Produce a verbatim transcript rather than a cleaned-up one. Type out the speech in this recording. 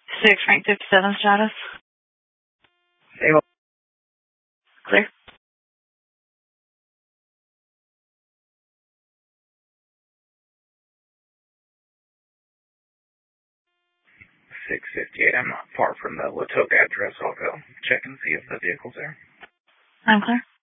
six Frank fifty-seven status. Stable. Clear. six fifty-eight. I'm not far from the Latoka address. I'll go check and see if the vehicle's there. I'm clear.